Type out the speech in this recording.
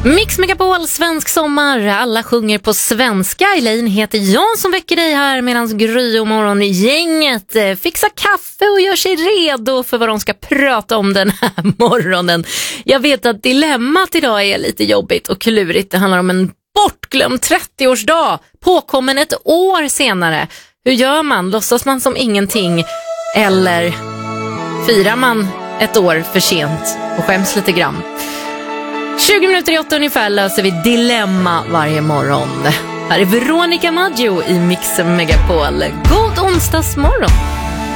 Mix Megapol, svensk sommar. Alla sjunger på svenska. Elaine heter Jan som väcker dig här medan Gry och morgongänget fixar kaffe och gör sig redo för vad de ska prata om den här morgonen. Jag vet att dilemmat idag är lite jobbigt och klurigt. Det handlar om en bortglömd 30-årsdag, påkommen ett år senare. Hur gör man? Låtsas man som ingenting? Eller firar man ett år för sent och skäms lite grann? 20 minuter i 8 ungefär löser vi dilemma varje morgon. Här är Veronica Maggio i Mix Megapol. God onsdagsmorgon!